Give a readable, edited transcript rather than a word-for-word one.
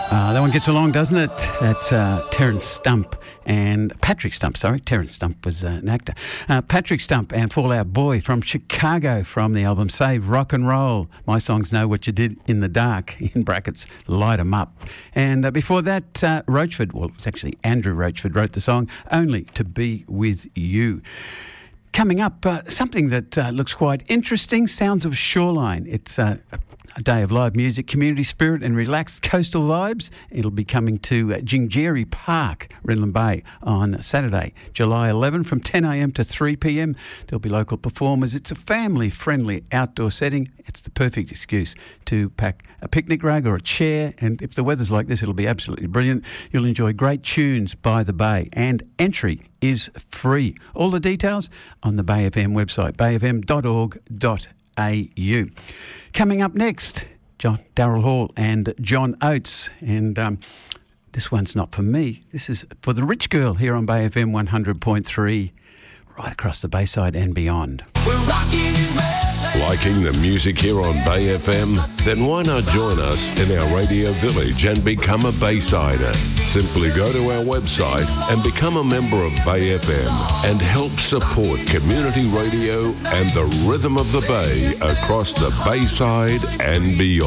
That one gets along, doesn't it? That's Terence Stump and Patrick Stump, sorry. Terence Stump was an actor. Patrick Stump and Fall Out Boy from Chicago from the album Save Rock and Roll. My songs Know What You Did in the Dark, in brackets, Light 'Em Up. And before that, Roachford, well, it's actually Andrew Roachford wrote the song Only to Be With You. Coming up, something that looks quite interesting, Sounds of Shoreline. It's a day of live music, community spirit and relaxed coastal vibes. It'll be coming to Jingerry Park, Redland Bay, on Saturday, July 11 from 10 a.m. to 3 p.m. There'll be local performers. It's a family-friendly outdoor setting. It's the perfect excuse to pack a picnic rug or a chair, and if the weather's like this, it'll be absolutely brilliant. You'll enjoy great tunes by the Bay, and entry is free. All the details on the Bay FM website, bayfm.org.au. Coming up next, Daryl Hall and John Oates. And this one's not for me. This is for the rich girl here on Bay FM 100.3, right across the Bayside and beyond. We're rocking Liking the music here on Bay FM? Then why not join us in our radio village and become a Baysider? Simply go to our website and become a member of Bay FM and help support community radio and the rhythm of the Bay across the Bayside and beyond.